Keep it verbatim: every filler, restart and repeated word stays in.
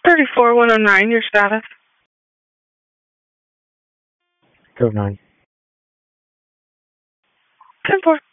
thirty-four one oh nine, your status. Go nine. ten four.